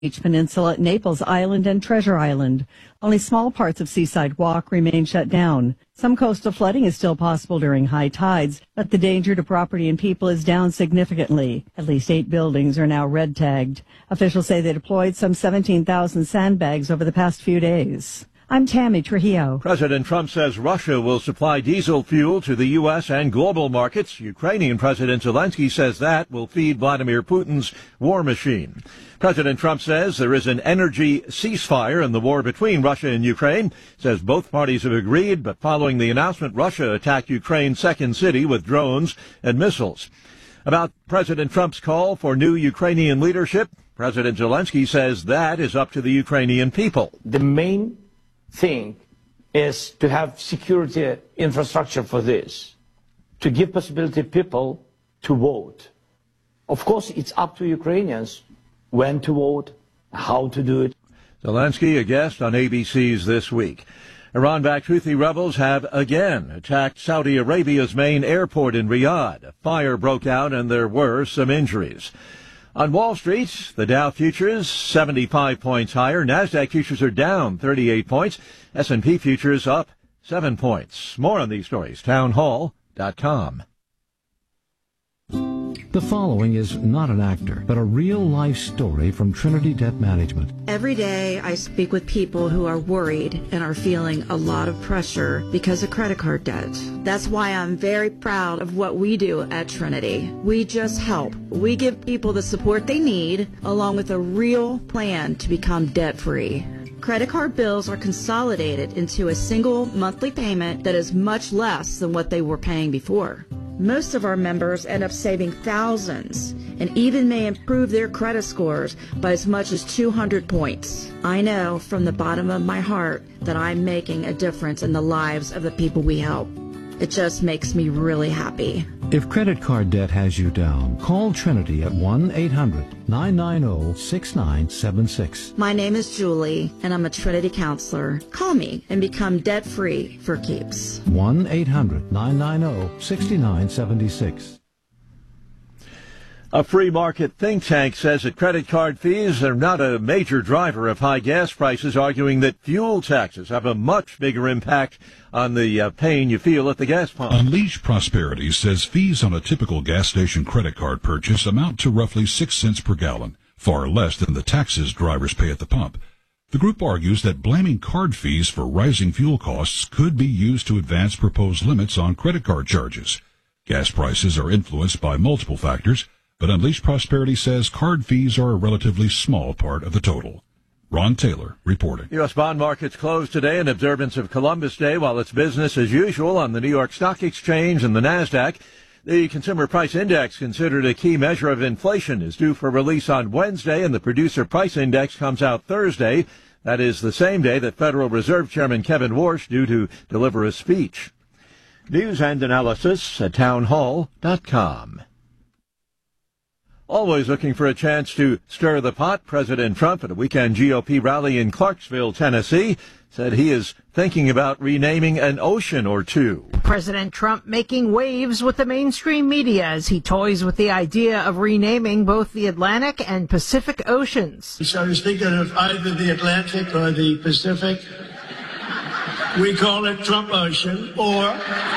Beach Peninsula, Naples Island, and Treasure Island. Only small parts of Seaside Walk remain shut down. Some coastal flooding is still possible during high tides, but the danger to property and people is down significantly. At least 8 buildings are now red tagged. Officials say they deployed some 17,000 sandbags over the past few days. I'm Tammy Trujillo. President Trump says Russia will supply diesel fuel to the U.S. and global markets. Ukrainian President Zelensky says that will feed Vladimir Putin's war machine. President Trump says there is an energy ceasefire in the war between Russia and Ukraine. Says both parties have agreed, but following the announcement, Russia attacked Ukraine's second city with drones and missiles. About President Trump's call for new Ukrainian leadership, President Zelensky says that is up to the Ukrainian people. The main thing is to have security infrastructure for this, to give possibility people to vote. Of course, it's up to Ukrainians when to vote, how to do it. Zelensky, a guest on ABC's This Week. Iran-backed Houthi rebels have again attacked Saudi Arabia's main airport in Riyadh. A fire broke out and there were some injuries. On Wall Street, the Dow futures 75 points higher. NASDAQ futures are down 38 points. S&P futures up 7 points. More on these stories, townhall.com. The following is not an actor, but a real-life story from Trinity Debt Management. Every day I speak with people who are worried and are feeling a lot of pressure because of credit card debt. That's why I'm very proud of what we do at Trinity. We just help. We give people the support they need, along with a real plan to become debt-free. Credit card bills are consolidated into a single monthly payment that is much less than what they were paying before. Most of our members end up saving thousands and even may improve their credit scores by as much as 200 points. I know from the bottom of my heart that I'm making a difference in the lives of the people we help. It just makes me really happy. If credit card debt has you down, call Trinity at 1-800-990-6976. My name is Julie, and I'm a Trinity counselor. Call me and become debt-free for keeps. 1-800-990-6976. A free market think tank says that credit card fees are not a major driver of high gas prices, arguing that fuel taxes have a much bigger impact on the pain you feel at the gas pump. Unleash Prosperity says fees on a typical gas station credit card purchase amount to roughly 6 cents per gallon, far less than the taxes drivers pay at the pump. The group argues that blaming card fees for rising fuel costs could be used to advance proposed limits on credit card charges. Gas prices are influenced by multiple factors, but Unleash Prosperity says card fees are a relatively small part of the total. Ron Taylor reporting. U.S. bond markets closed today in observance of Columbus Day, while it's business as usual on the New York Stock Exchange and the NASDAQ. The Consumer Price Index, considered a key measure of inflation, is due for release on Wednesday, and the Producer Price Index comes out Thursday. That is the same day that Federal Reserve Chairman Kevin Warsh due to deliver a speech. News and analysis at townhall.com. Always looking for a chance to stir the pot, President Trump at a weekend GOP rally in Clarksville, Tennessee, said he is thinking about renaming an ocean or two. President Trump making waves with the mainstream media as he toys with the idea of renaming both the Atlantic and Pacific Oceans. So I was thinking of either the Atlantic or the Pacific. We call it Trump Ocean, or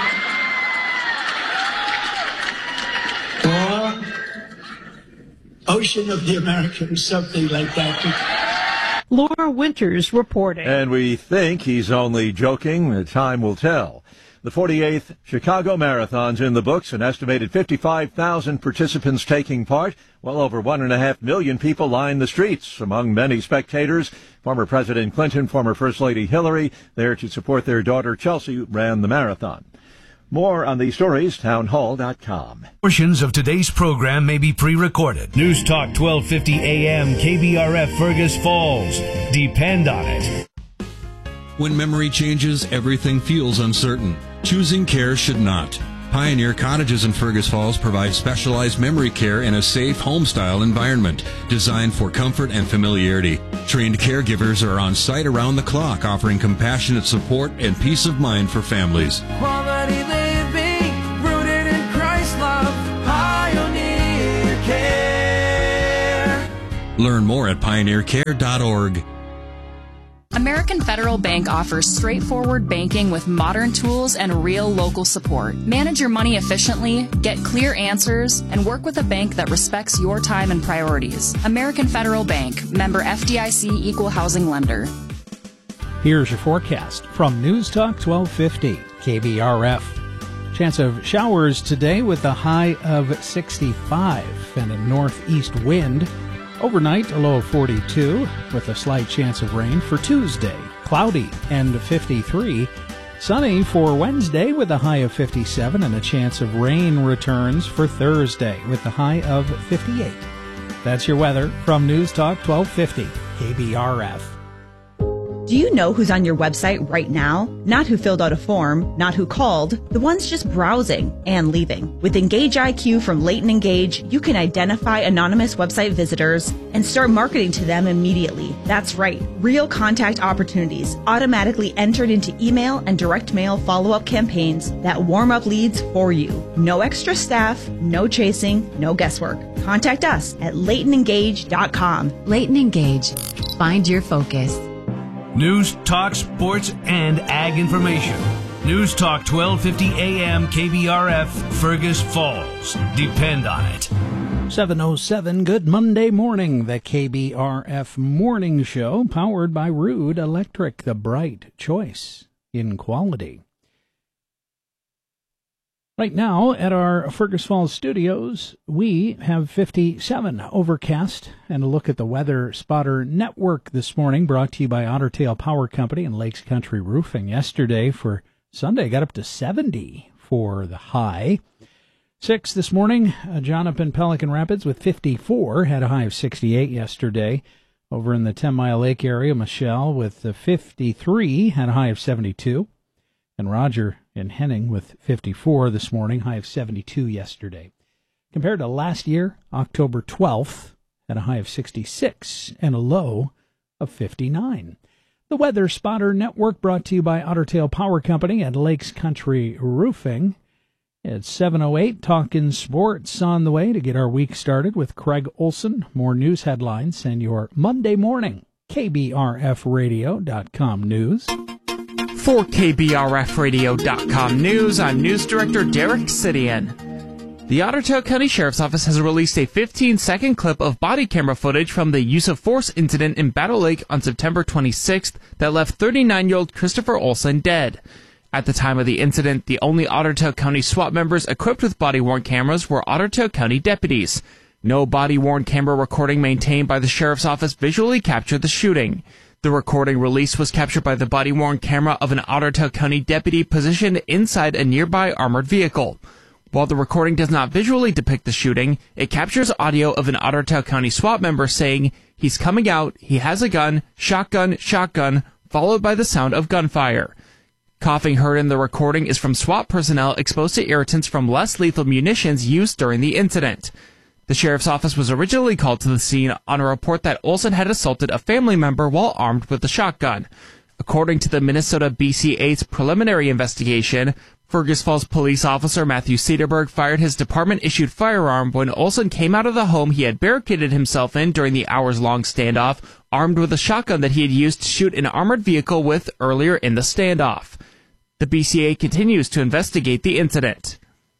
Ocean of the Americans, something like that. Laura Winters reporting. And we think he's only joking. The time will tell. The 48th Chicago Marathon's in the books, an estimated 55,000 participants taking part. Well over 1.5 million people line the streets. Among many spectators, former President Clinton, former First Lady Hillary, there to support their daughter Chelsea, who ran the marathon. More on these stories, townhall.com. Portions of today's program may be pre-recorded. News Talk 1250 AM, KBRF, Fergus Falls. Depend on it. When memory changes, everything feels uncertain. Choosing care should not. Pioneer Cottages in Fergus Falls provide specialized memory care in a safe home-style environment designed for comfort and familiarity. Trained caregivers are on site around the clock, offering compassionate support and peace of mind for families. Quality living, rooted in Christ love, Pioneer Care. Learn more at pioneercare.org. American Federal Bank offers straightforward banking with modern tools and real local support. Manage your money efficiently, get clear answers, and work with a bank that respects your time and priorities. American Federal Bank, member FDIC, equal housing lender. Here's your forecast from News Talk 1250 KBRF. Chance of showers today with a high of 65 and a northeast wind. Overnight, a low of 42 with a slight chance of rain for Tuesday. Cloudy and 53. Sunny for Wednesday with a high of 57 and a chance of rain returns for Thursday with a high of 58. That's your weather from News Talk 1250 KBRF. Do you know who's on your website right now? Not who filled out a form, not who called, the ones just browsing and leaving. With Engage IQ from Leighton Engage, you can identify anonymous website visitors and start marketing to them immediately. That's right, real contact opportunities automatically entered into email and direct mail follow-up campaigns that warm up leads for you. No extra staff, no chasing, no guesswork. Contact us at LeightonEngage.com. Leighton Engage. Find your focus. News, talk, sports, and ag information. News Talk 1250 AM KBRF, Fergus Falls. Depend on it. 7:07, good Monday morning. The KBRF Morning Show, powered by Ruud Electric, the bright choice in quality. Right now, at our Fergus Falls studios, we have 57 overcast, and a look at the Weather Spotter Network this morning, brought to you by Otter Tail Power Company and Lakes Country Roofing. Yesterday for Sunday, got up to 70 for the high. 6 this morning, Jonathan, Pelican Rapids with 54, had a high of 68 yesterday. Over in the 10 Mile Lake area, Michelle with 53, had a high of 72. And Roger in Henning with 54 this morning, high of 72 yesterday. Compared to last year, October 12th, at a high of 66 and a low of 59. The Weather Spotter Network, brought to you by Otter Tail Power Company and Lakes Country Roofing. It's 7:08, talking sports on the way to get our week started with Craig Olson. More news headlines and your Monday morning KBRFradio.com news. For KBRFradio.com news, I'm News Director Derek Sidian. The Otter Tail County Sheriff's Office has released a 15-second clip of body camera footage from the use of force incident in Battle Lake on September 26th that left 39-year-old Christopher Olson dead. At the time of the incident, the only Otter Tail County SWAT members equipped with body-worn cameras were Otter Tail County deputies. No body-worn camera recording maintained by the Sheriff's Office visually captured the shooting. The recording released was captured by the body-worn camera of an Otter Tail County deputy positioned inside a nearby armored vehicle. While the recording does not visually depict the shooting, it captures audio of an Otter Tail County SWAT member saying, "He's coming out, he has a gun, shotgun, shotgun," followed by the sound of gunfire. Coughing heard in the recording is from SWAT personnel exposed to irritants from less lethal munitions used during the incident. The Sheriff's Office was originally called to the scene on a report that Olson had assaulted a family member while armed with a shotgun. According to the Minnesota BC8's preliminary investigation, Fergus Falls police officer Matthew Cederberg fired his department-issued firearm when Olson came out of the home he had barricaded himself in during the hours-long standoff, armed with a shotgun that he had used to shoot an armored vehicle with earlier in the standoff. The BCA continues to investigate the incident.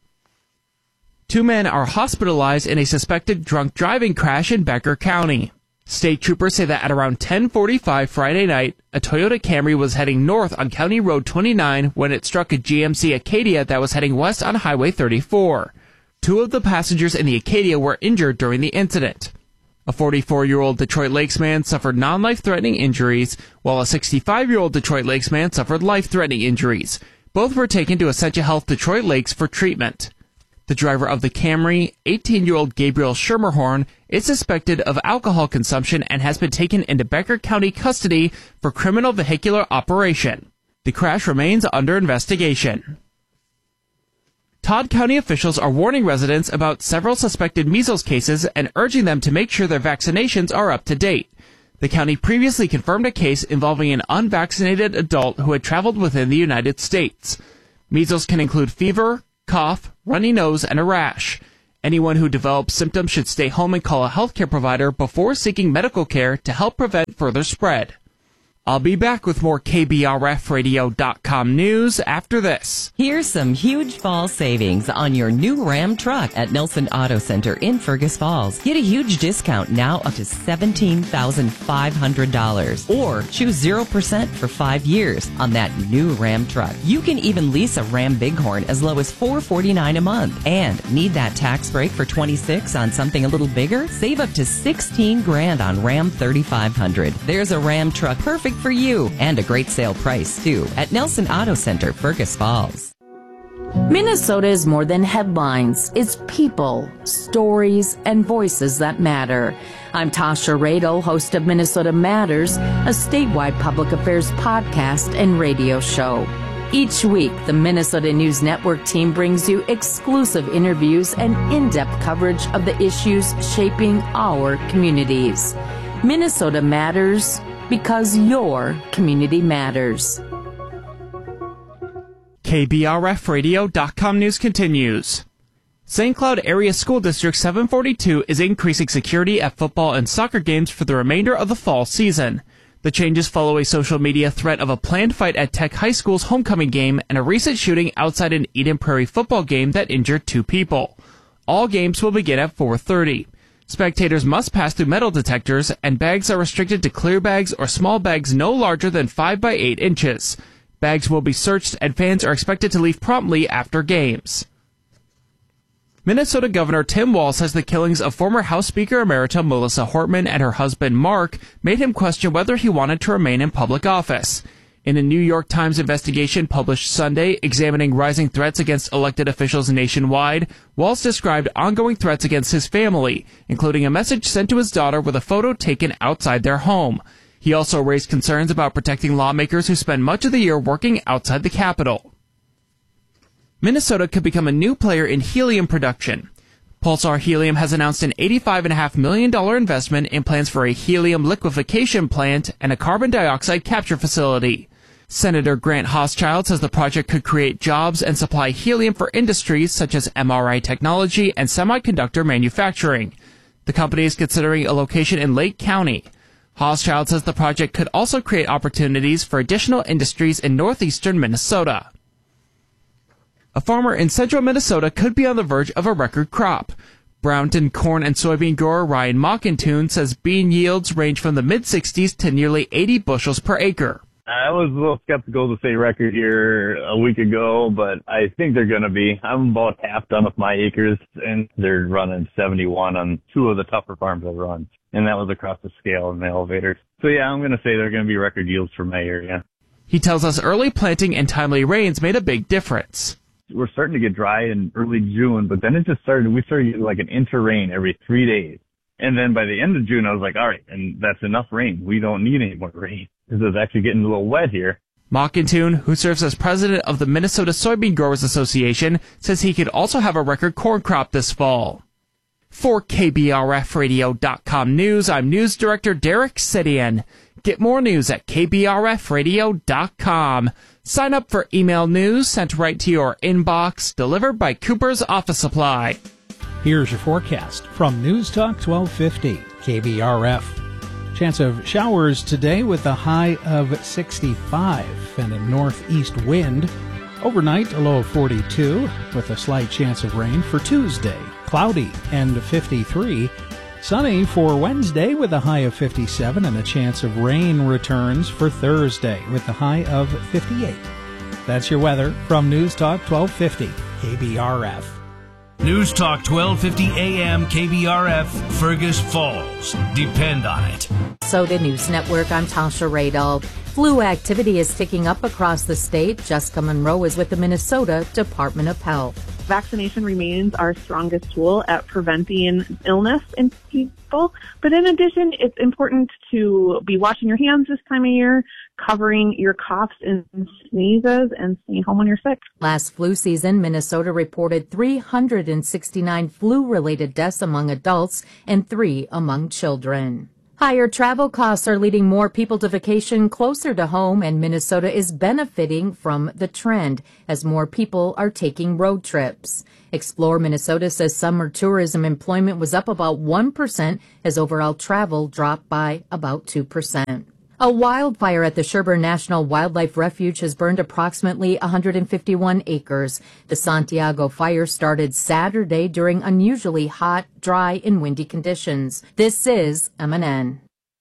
2 men are hospitalized in a suspected drunk driving crash in Becker County. State troopers say that at around 10:45 Friday night, a Toyota Camry was heading north on County Road 29 when it struck a GMC Acadia that was heading west on Highway 34. 2 of the passengers in the Acadia were injured during the incident. A 44-year-old Detroit Lakes man suffered non-life-threatening injuries, while a 65-year-old Detroit Lakes man suffered life-threatening injuries. Both were taken to Essentia Health Detroit Lakes for treatment. The driver of the Camry, 18-year-old Gabriel Schermerhorn, is suspected of alcohol consumption and has been taken into Becker County custody for criminal vehicular operation. The crash remains under investigation. Todd County officials are warning residents about several suspected measles cases and urging them to make sure their vaccinations are up to date. The county previously confirmed a case involving an unvaccinated adult who had traveled within the United States. Measles can include fever, cough, runny nose, and a rash. Anyone who develops symptoms should stay home and call a healthcare provider before seeking medical care to help prevent further spread. I'll be back with more KBRFradio.com news after this. Here's some huge fall savings on your new Ram truck at Nelson Auto Center in Fergus Falls. Get a huge discount now up to $17,500 or choose 0% for 5 years on that new Ram truck. You can even lease a Ram Bighorn as low as $449 a month. And need that tax break for $26 on something a little bigger? Save up to $16,000 on Ram 3500. There's a Ram truck perfect for you and a great sale price too at Nelson Auto Center, Fergus Falls. Minnesota is more than headlines. It's people, stories, and voices that matter. I'm Tasha Radel, host of Minnesota Matters, a statewide public affairs podcast and radio show. Each week, the Minnesota News Network team brings you exclusive interviews and in-depth coverage of the issues shaping our communities. Minnesota Matters, because your community matters. KBRFradio.com news continues. St. Cloud Area School District 742 is increasing security at football and soccer games for the remainder of the fall season. The changes follow a social media threat of a planned fight at Tech High School's homecoming game and a recent shooting outside an Eden Prairie football game that injured 2 people. All games will begin at 4:30. Spectators must pass through metal detectors, and bags are restricted to clear bags or small bags no larger than 5 by 8 inches. Bags will be searched, and fans are expected to leave promptly after games. Minnesota Governor Tim Walz says the killings of former House Speaker Emerita Melissa Hortman and her husband Mark made him question whether he wanted to remain in public office. In a New York Times investigation published Sunday examining rising threats against elected officials nationwide, Walz described ongoing threats against his family, including a message sent to his daughter with a photo taken outside their home. He also raised concerns about protecting lawmakers who spend much of the year working outside the Capitol. Minnesota could become a new player in helium production. Pulsar Helium has announced an $85.5 million investment in plans for a helium liquefaction plant and a carbon dioxide capture facility. Senator Grant Hochschild says the project could create jobs and supply helium for industries such as MRI technology and semiconductor manufacturing. The company is considering a location in Lake County. Hochschild says the project could also create opportunities for additional industries in northeastern Minnesota. A farmer in central Minnesota could be on the verge of a record crop. Brownton corn and soybean grower Ryan Mockintune says bean yields range from the mid-60s to nearly 80 bushels per acre. I was a little skeptical to say record here a week ago, but I think they're going to be. I'm about half done with my acres, and they're running 71 on 2 of the tougher farms I've run, and that was across the scale in the elevators. So yeah, I'm going to say they're going to be record yields for my area. He tells us early planting and timely rains made a big difference. We're starting to get dry in early June, but then we started getting like an inch of rain every 3 days. And then by the end of June, I was like, all right, and that's enough rain. We don't need any more rain because it's actually getting a little wet here. Mockintune, who serves as president of the Minnesota Soybean Growers Association, says he could also have a record corn crop this fall. For KBRFradio.com News, I'm News Director Derek Sidian. Get more news at KBRFradio.com. Sign up for email news sent right to your inbox, delivered by Cooper's Office Supply. Here's your forecast from News Talk 1250 KBRF. Chance of showers today with a high of 65 and a northeast wind. Overnight, a low of 42 with a slight chance of rain for Tuesday. Cloudy and 53. Sunny for Wednesday with a high of 57 and a chance of rain returns for Thursday with a high of 58. That's your weather from News Talk 1250 KBRF. News Talk 1250 AM KBRF, Fergus Falls. Depend on it. Minnesota News Network, I'm Tasha Radel. Flu activity is ticking up across the state. Jessica Monroe is with the Minnesota Department of Health. Vaccination remains our strongest tool at preventing illness in people. But in addition, it's important to be washing your hands this time of year, covering your coughs and sneezes, and staying home when you're sick. Last flu season, Minnesota reported 369 flu-related deaths among adults and 3 among children. Higher travel costs are leading more people to vacation closer to home, and Minnesota is benefiting from the trend as more people are taking road trips. Explore Minnesota says summer tourism employment was up about 1% as overall travel dropped by about 2%. A wildfire at the Sherburne National Wildlife Refuge has burned approximately 151 acres. The Santiago fire started Saturday during unusually hot, dry, and windy conditions. This is MNN.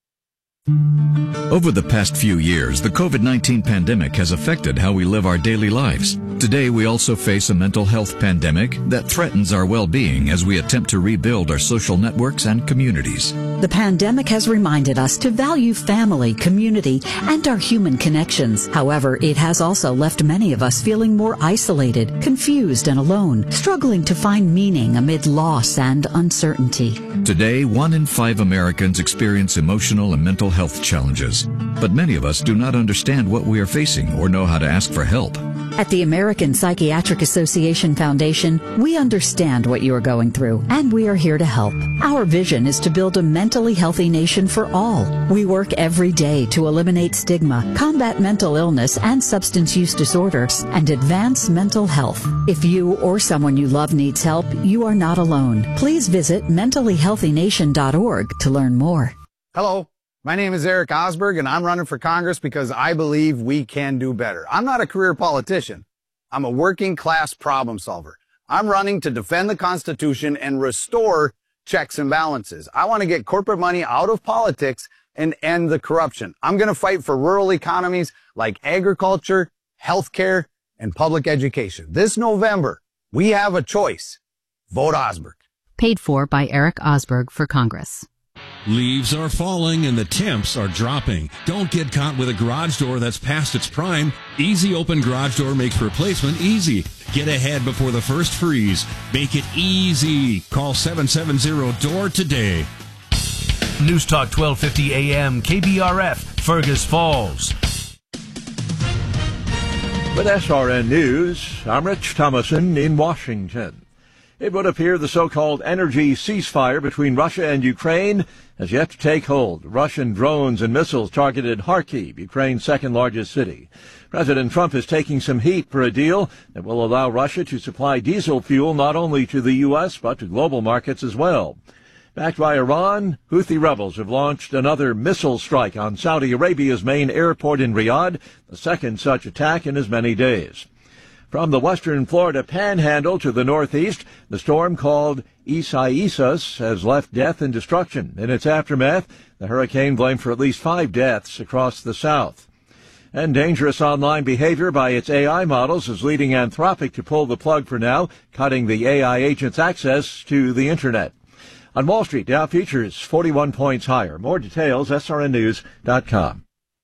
Over the past few years, the COVID-19 pandemic has affected how we live our daily lives. Today, we also face a mental health pandemic that threatens our well-being as we attempt to rebuild our social networks and communities. The pandemic has reminded us to value family, community, and our human connections. However, it has also left many of us feeling more isolated, confused, and alone, struggling to find meaning amid loss and uncertainty. Today, 1 in 5 Americans experience emotional and mental health challenges, but many of us do not understand what we are facing or know how to ask for help. At the American Psychiatric Association Foundation, we understand what you are going through, and we are here to help. Our vision is to build a mentally healthy nation for all. We work every day to eliminate stigma, combat mental illness and substance use disorders, and advance mental health. If you or someone you love needs help, you are not alone. Please visit mentallyhealthynation.org to learn more. Hello. My name is Eric Osberg, and I'm running for Congress because I believe we can do better. I'm not a career politician. I'm a working-class problem solver. I'm running to defend the Constitution and restore checks and balances. I want to get corporate money out of politics and end the corruption. I'm going to fight for rural economies like agriculture, healthcare, and public education. This November, we have a choice. Vote Osberg. Paid for by Eric Osberg for Congress. Leaves are falling and the temps are dropping. Don't get caught with a garage door that's past its prime. Easy Open Garage Door makes replacement easy. Get ahead before the first freeze. Make it easy. Call 770-DOOR today. News Talk 1250 AM KBRF, Fergus Falls. With SRN News, I'm Rich Thomason in Washington. It would appear the so-called energy ceasefire between Russia and Ukraine has yet to take hold. Russian drones and missiles targeted Kharkiv, Ukraine's second-largest city. President Trump is taking some heat for a deal that will allow Russia to supply diesel fuel not only to the U.S. but to global markets as well. Backed by Iran, Houthi rebels have launched another missile strike on Saudi Arabia's main airport in Riyadh, the second such attack in as many days. From the western Florida panhandle to the northeast, the storm called Isaias has left death and destruction. In its aftermath, the hurricane blamed for at least 5 deaths across the south. And dangerous online behavior by its AI models is leading Anthropic to pull the plug for now, cutting the AI agent's access to the Internet. On Wall Street, Dow futures 41 points higher. More details, srnnews.com.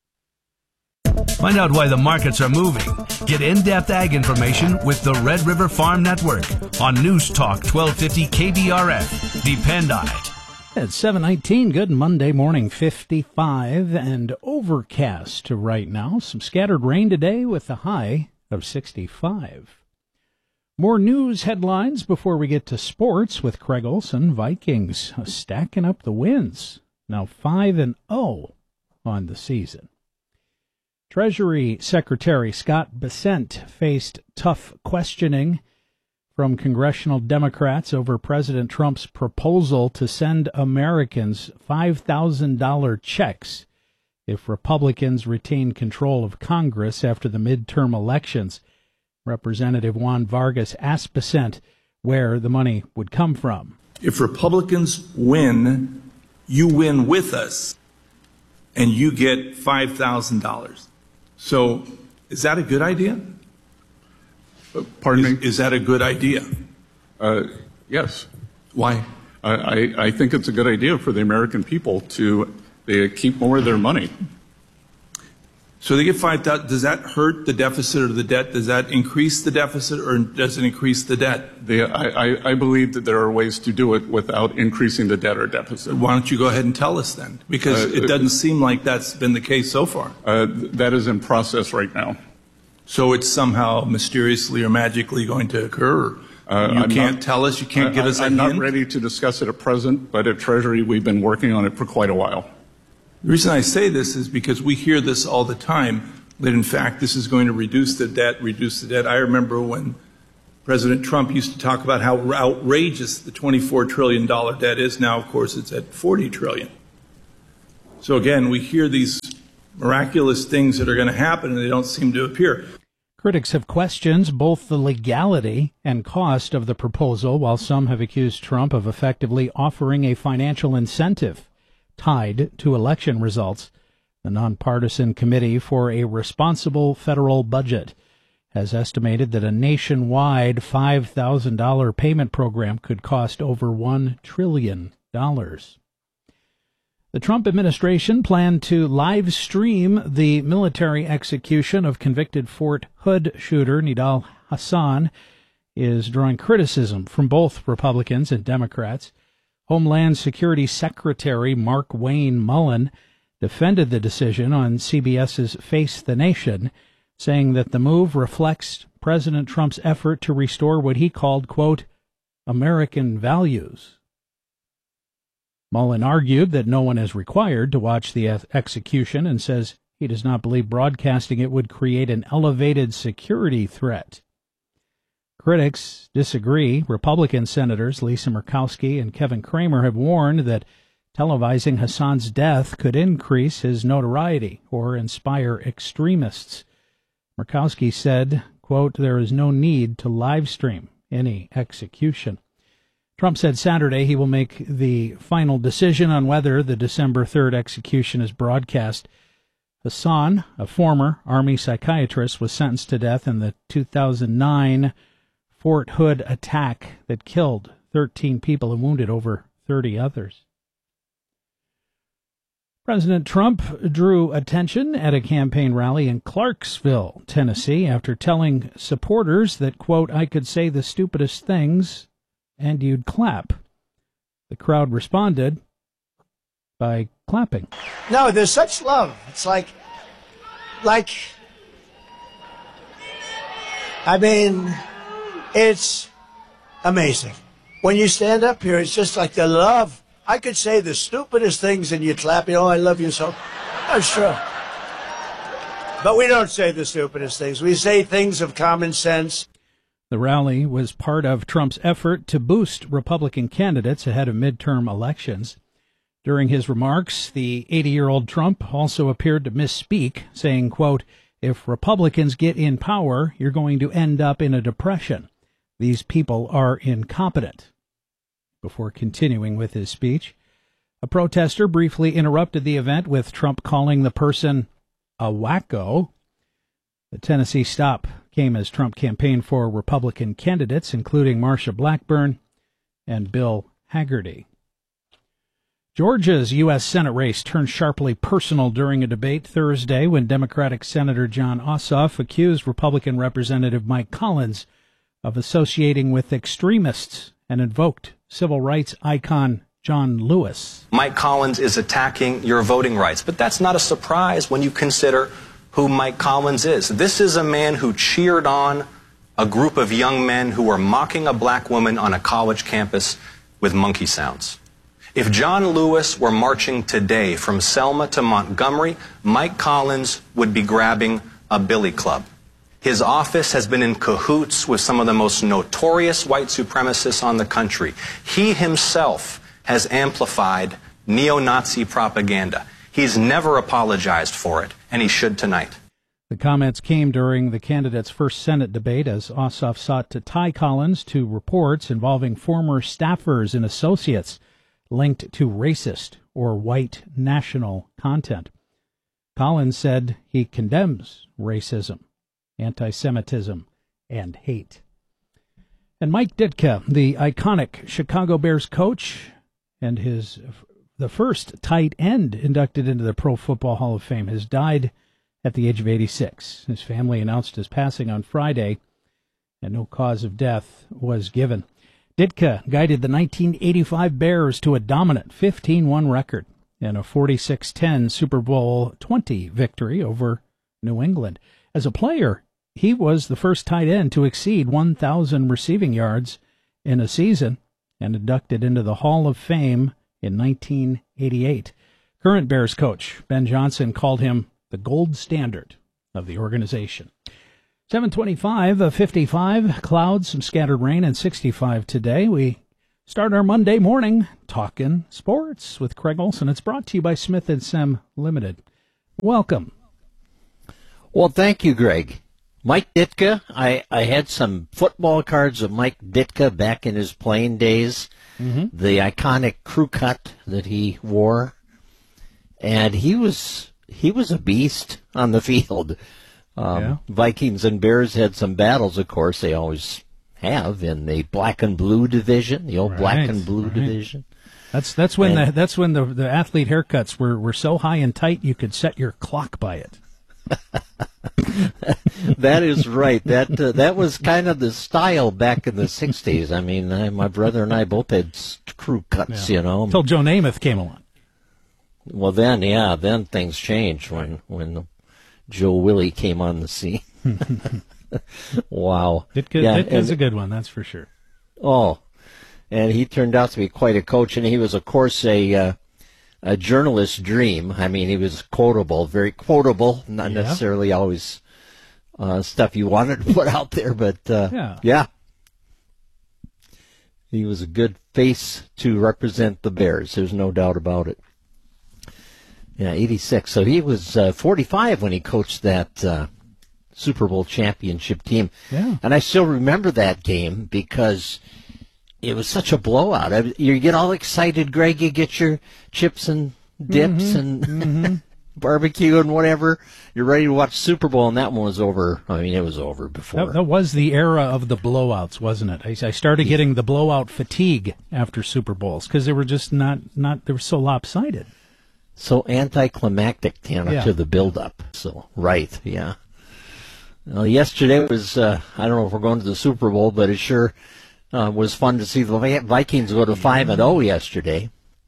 Find out why the markets are moving. Get in-depth ag information with the Red River Farm Network on News Talk 1250 KBRF. Depend on it. It's 7:19. Good Monday morning, 55 and overcast right now. Some scattered rain today with a high of 65. More news headlines before we get to sports with Craig Olson. Vikings stacking up the wins. Now 5-0 on the season. Treasury Secretary Scott Bessent faced tough questioning from congressional Democrats over President Trump's proposal to send Americans $5,000 checks if Republicans retain control of Congress after the midterm elections. Representative Juan Vargas asked Bessent where the money would come from. If Republicans win, you win with us, and you get $5,000. So, is that a good idea? Pardon me? Is that a good idea? Yes. Why? I think it's a good idea for the American people to keep more of their money. So they get $5,000. Does that hurt the deficit or the debt? Does that increase the deficit or does it increase the debt? I believe that there are ways to do it without increasing the debt or deficit. Why don't you go ahead and tell us then? Because it doesn't seem like that's been the case so far. That is in process right now. So it's somehow mysteriously or magically going to occur? You can't tell us? You can't give us a hint? I'm not ready to discuss it at present, but at Treasury we've been working on it for quite a while. The reason I say this is because we hear this all the time, that in fact this is going to reduce the debt. I remember when President Trump used to talk about how outrageous the $24 trillion debt is. Now, of course, it's at $40 trillion. So again, we hear these miraculous things that are going to happen, and they don't seem to appear. Critics have questioned both the legality and cost of the proposal, while some have accused Trump of effectively offering a financial incentive tied to election results. The nonpartisan Committee for a Responsible Federal Budget has estimated that a nationwide $5,000 payment program could cost over $1 trillion. The Trump administration planned to live stream the military execution of convicted Fort Hood shooter Nidal Hasan is drawing criticism from both Republicans and Democrats. Homeland Security Secretary Mark Wayne Mullen defended the decision on CBS's Face the Nation, saying that the move reflects President Trump's effort to restore what he called, quote, American values. Mullen argued that no one is required to watch the execution and says he does not believe broadcasting it would create an elevated security threat. Critics disagree. Republican Senators Lisa Murkowski and Kevin Cramer have warned that televising Hassan's death could increase his notoriety or inspire extremists. Murkowski said, quote, there is no need to live stream any execution. Trump said Saturday he will make the final decision on whether the December 3rd execution is broadcast. Hassan, a former Army psychiatrist, was sentenced to death in the 2009 Fort Hood attack that killed 13 people and wounded over 30 others. President Trump drew attention at a campaign rally in Clarksville, Tennessee, after telling supporters that, quote, I could say the stupidest things and you'd clap. The crowd responded by clapping. No, there's such love. It's like, I mean, it's amazing. When you stand up here, it's just like the love. I could say the stupidest things and you'd clap. You know, I love you so. That's true. But we don't say the stupidest things. We say things of common sense. The rally was part of Trump's effort to boost Republican candidates ahead of midterm elections. During his remarks, the 80-year-old Trump also appeared to misspeak, saying, quote, if Republicans get in power, you're going to end up in a depression. These people are incompetent. Before continuing with his speech, a protester briefly interrupted the event with Trump calling the person a wacko. The Tennessee stop came as Trump campaigned for Republican candidates, including Marsha Blackburn and Bill Hagerty. Georgia's U.S. Senate race turned sharply personal during a debate Thursday when Democratic Senator Jon Ossoff accused Republican Representative Mike Collins of associating with extremists and invoked civil rights icon John Lewis. Mike Collins is attacking your voting rights, but that's not a surprise when you consider who Mike Collins is. This is a man who cheered on a group of young men who were mocking a black woman on a college campus with monkey sounds. If John Lewis were marching today from Selma to Montgomery, Mike Collins would be grabbing a billy club. His office has been in cahoots with some of the most notorious white supremacists on the country. He himself has amplified neo-Nazi propaganda. He's never apologized for it, and he should tonight. The comments came during the candidate's first Senate debate as Ossoff sought to tie Collins to reports involving former staffers and associates linked to racist or white national content. Collins said he condemns racism, anti-Semitism, and hate. And Mike Ditka, the iconic Chicago Bears coach and the first tight end inducted into the Pro Football Hall of Fame, has died at the age of 86. His family announced his passing on Friday, and no cause of death was given. Ditka guided the 1985 Bears to a dominant 15-1 record and a 46-10 Super Bowl XX victory over New England. As a player, he was the first tight end to exceed 1,000 receiving yards in a season and inducted into the Hall of Fame in 1988. Current Bears coach Ben Johnson called him the gold standard of the organization. 7:25, 55, clouds, some scattered rain, and 65 today. We start our Monday morning talking sports with Craig Olson. It's brought to you by Smith & Sem Limited. Welcome. Well, thank you, Greg. Mike Ditka, I had some football cards of Mike Ditka back in his playing days, the iconic crew cut that he wore, and he was a beast on the field. Vikings and Bears had some battles, of course, they always have in the black and blue division, the old black and blue division. That's when the athlete haircuts were so high and tight you could set your clock by it. That is right. That was kind of the style back in the 60s. I mean, my brother and I both had crew cuts, Until Joe Namath came along. Well, then things changed when Joe Willie came on the scene. Wow. Ditka's a good one, that's for sure. Oh, and he turned out to be quite a coach, and he was, of course, a journalist's dream. I mean, he was quotable, very quotable, not necessarily always stuff you wanted to put out there, but yeah. He was a good face to represent the Bears. There's no doubt about it. Yeah, 86. So he was 45 when he coached that Super Bowl championship team. Yeah. And I still remember that game because it was such a blowout. You get all excited, Greg. You get your chips and dips and barbecue and whatever. You're ready to watch Super Bowl, and that one was over. I mean, it was over before. That was the era of the blowouts, wasn't it? I started getting the blowout fatigue after Super Bowls because they were just not. They were so lopsided. So anticlimactic, to the build-up. So, right, yeah. Well, yesterday was, I don't know if we're going to the Super Bowl, but it sure was fun to see the Vikings go to 5-0 yesterday.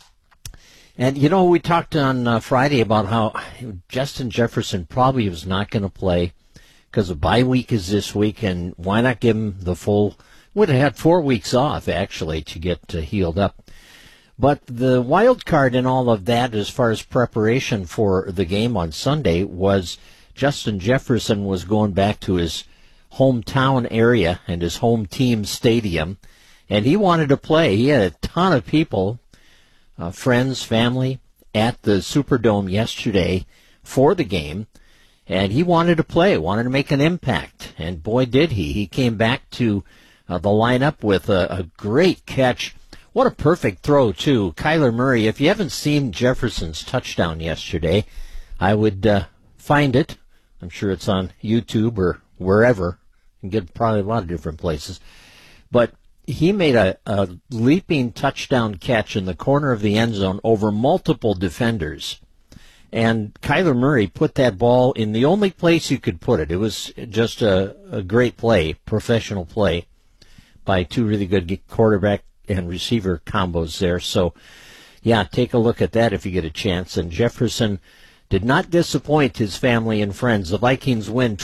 And, we talked on Friday about how Justin Jefferson probably was not going to play because the bye week is this week, and why not give him the full, would have had 4 weeks off, actually, to get healed up. But the wild card in all of that, as far as preparation for the game on Sunday, was Justin Jefferson was going back to his hometown area and his home team stadium, and he wanted to play. He had a ton of people, friends, family, at the Superdome yesterday for the game, and he wanted to play, wanted to make an impact, and boy did he. He came back to the lineup with a great catch. What a perfect throw, too. Kyler Murray, if you haven't seen Jefferson's touchdown yesterday, I would find it. I'm sure it's on YouTube or wherever. You can get probably a lot of different places. But he made a leaping touchdown catch in the corner of the end zone over multiple defenders. And Kyler Murray put that ball in the only place you could put it. It was just a great play, professional play by two really good quarterback and receiver combos there. So, yeah, take a look at that if you get a chance. And Jefferson did not disappoint his family and friends. The Vikings win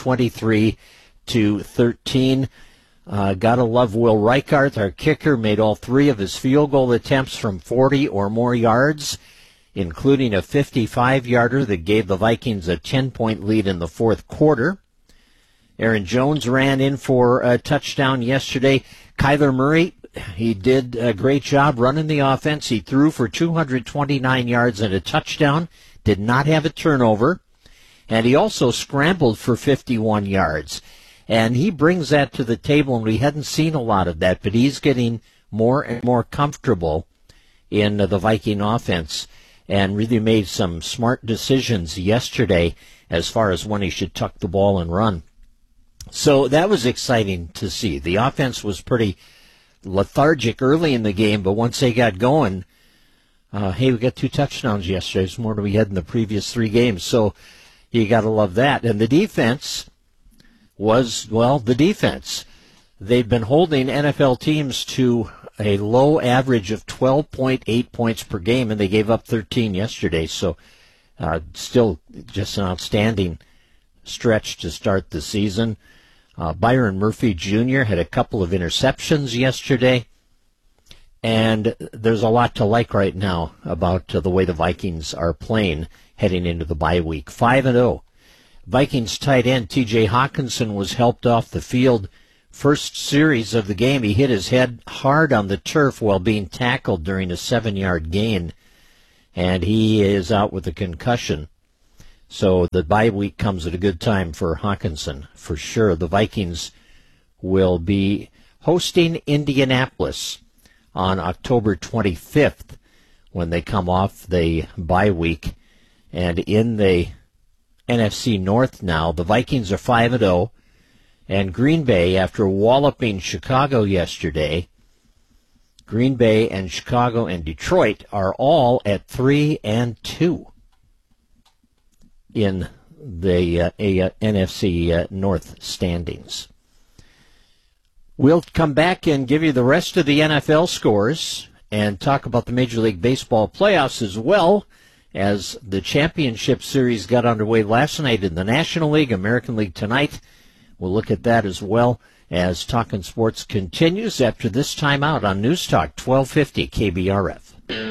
23-13. Gotta love Will Reichard, our kicker, made all 3 of his field goal attempts from 40 or more yards, including a 55-yarder that gave the Vikings a 10-point lead in the fourth quarter. Aaron Jones ran in for a touchdown yesterday. Kyler Murray, he did a great job running the offense. He threw for 229 yards and a touchdown, did not have a turnover, and he also scrambled for 51 yards. And he brings that to the table, and we hadn't seen a lot of that, but he's getting more and more comfortable in the Viking offense and really made some smart decisions yesterday as far as when he should tuck the ball and run. So that was exciting to see. The offense was pretty lethargic early in the game, but once they got going, we got 2 touchdowns yesterday. It's more than we had in the previous 3 games. So you got to love that. And the defense was, well, the defense. They've been holding NFL teams to a low average of 12.8 points per game, and they gave up 13 yesterday. So still just an outstanding stretch to start the season. Byron Murphy Jr. had a couple of interceptions yesterday. And there's a lot to like right now about the way the Vikings are playing heading into the bye week. 5-0. Vikings tight end T.J. Hawkinson was helped off the field first series of the game. He hit his head hard on the turf while being tackled during a 7-yard gain, and he is out with a concussion. So the bye week comes at a good time for Hawkinson, for sure. The Vikings will be hosting Indianapolis on October 25th when they come off the bye week. And in the NFC North now, the Vikings are 5-0, and Green Bay, after walloping Chicago yesterday, Green Bay and Chicago and Detroit are all at 3-2 in the NFC North standings. We'll come back and give you the rest of the NFL scores and talk about the Major League Baseball playoffs as well, as the championship series got underway last night in the National League, American League tonight. We'll look at that as well as Talkin' Sports continues after this timeout on News Talk 1250 KBRF.